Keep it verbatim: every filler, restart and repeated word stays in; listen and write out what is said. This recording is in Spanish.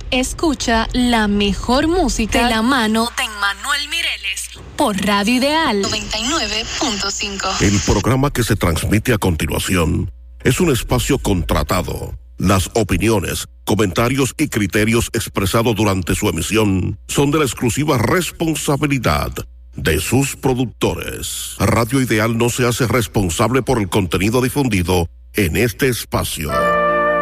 Escucha la mejor música de la mano de Emmanuel Mireles por Radio Ideal noventa y nueve punto cinco. El programa que se transmite a continuación es un espacio contratado. Las opiniones, comentarios y criterios expresados durante su emisión son de la exclusiva responsabilidad de sus productores. Radio Ideal no se hace responsable por el contenido difundido en este espacio.